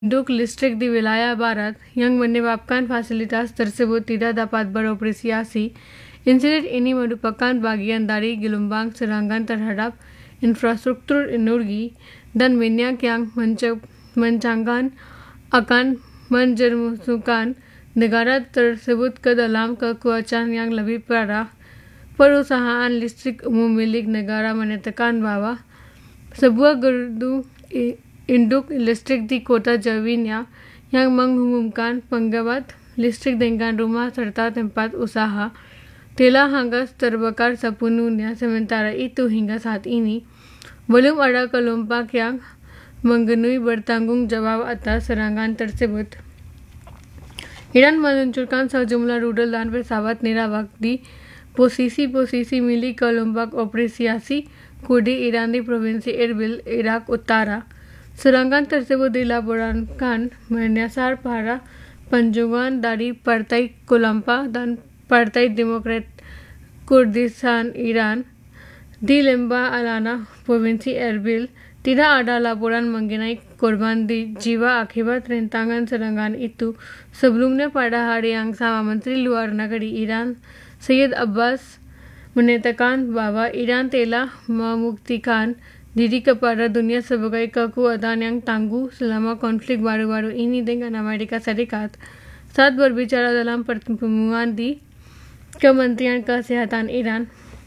Induk listrik di wilayah barat yang menyebabkan fasilitas tersebut tidak dapat beroperasi. Insiden ini merupakan bagian dari gelombang serangan terhadap infrastruktur energi dan minyak yang mencangkan akan menjerumuskan negara tersebut ke dalam kekuatan yang lebih parah. Perusahaan listrik umum milik negara menyatakan bahwa sebuah gedung induk listrik di kota Javinia yang mengumumkan penggabat listrik dengan rumah serta tempat usaha telah hangus terbakar sepenuhnya. Sementara itu hingga saat ini belum ada kelompok yang menggenui bertanggung jawab atas serangan tersebut. Iran meluncurkan sejumlah rudal dan pesawat nirabak di posisi-posisi milik kelompok operasi Kurdi Iran di provinsi Erbil, Irak Utara. Serangan tersebut dilaporkan menyasar para penjuang dari Partai Kulamba dan Partai Demokrat Kurdistan Iran di Lembah Alana, provinsi Erbil. Tidak ada laporan mengenai korban jiwa akibat rintangan serangan itu. Sebelumnya pada hari yang sama, Menteri Luar Negeri Iran Syed Abbas menyatakan bahwa Iran telah membuktikan diri kepada dunia sebagai kekuatan yang tangguh selama konflik baru-baru ini dengan Amerika Serikat. Saat berbicara dalam pertemuan di Kementerian Kesehatan Iran,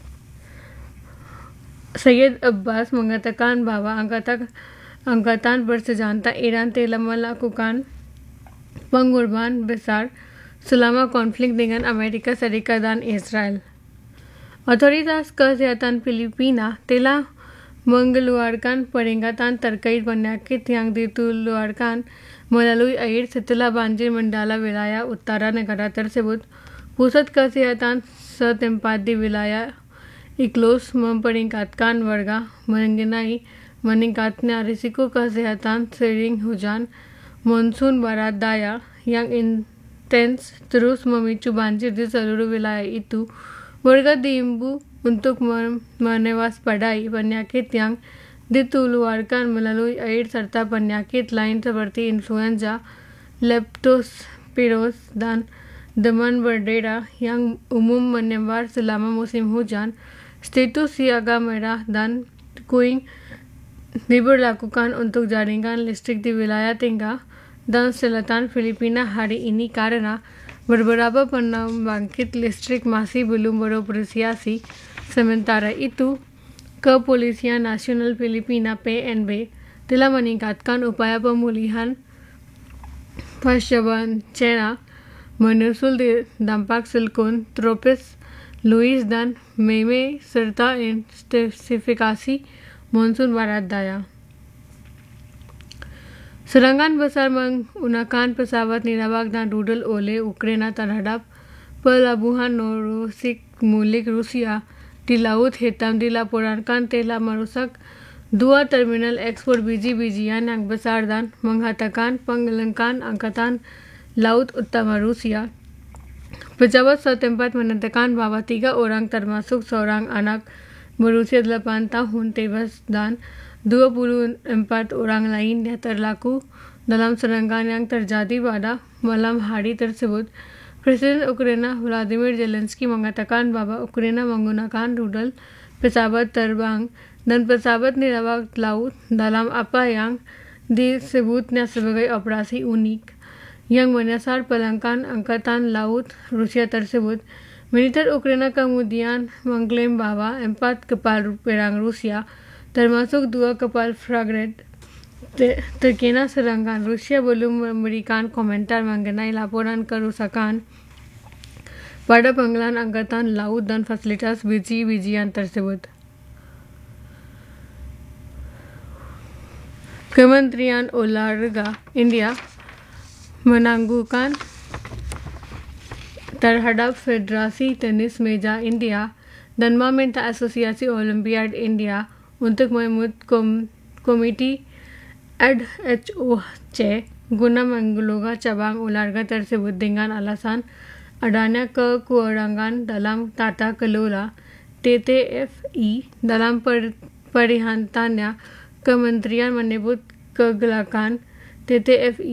Syed Abbas mengatakan bahwa angkatan bersenjata Iran telah melakukan pengorbanan besar selama konflik dengan Amerika Serikat dan Israel. Otoritas Kesehatan Filipina telah mengeluarkan peringatan terkait penyakit yang ditularkan melalui air setelah banjir melanda wilayah utara negara tersebut. Pusat Kesehatan setempat di wilayah Iqlos memperingatkan warga mengenai meningkatnya risiko kesehatan seiring hujan monsun barat daya yang intens terus memicu banjir di seluruh wilayah itu. Warga diimbau untuk mewaspadai penyakit yang ditularkan melalui air serta penyakit lain seperti influenza, leptospirosis, dan demam berdarah yang umum menyebar selama musim hujan. Status siaga merah dan kuning diberlakukan untuk jaringan listrik di wilayah tengah dan selatan Filipina hari ini karena beberapa pembangkit listrik masih belum beroperasi. Sementara itu, Kepolisian Nasional Filipina (PNB) telah meningkatkan upaya pemulihan pasca bencana menyusul dampak siklon tropis Luis dan Meme serta intensifikasi monsun barat daya. Serangan besar menggunakan pesawat nirabak dan rudal oleh Ukraina terhadap pelabuhan Novorossiysk milik Rusia di Laut Hitam dilaporkan telah merusak dua terminal ekspor biji-bijian yang besar dan menghantarkan penggelangan Angkatan Laut Utama Rusia. Pejabat setempat menyatakan bahwa 3 orang termasuk seorang anak berusia 8 tahun tewas dan 24 orang lainnya terluka dalam serangan yang terjadi pada malam hari tersebut. Presiden Ukraina Volodymyr Zelensky mengatakan bahwa Ukraina menggunakan rudal, pesawat terbang, dan pesawat nirabak laut dalam apa yang disebutnya sebagai operasi unik yang menyasar pelanggan Angkatan Laut Rusia tersebut. Militer Ukraina kemudian mengklaim bahwa 4 kapal perang Rusia, termasuk 2 kapal frigate, terkena serangan. Rusia belum memberikan komentar mengenai laporan kerusakan pada pangkalan Angkatan Laut dan fasilitas biji-bijian tersebut. Kementerian Olahraga India menangguhkan terhadap Federasi Tenis Meja India dan meminta Asosiasi Olimpiade India untuk membentuk komite ad hoc guna menggulungkan cabang olahraga tersebut dengan alasan adanya kekurangan dalam tata kelola. TTFI dalam perihantannya, kementerian menyebut kegelakan TTFI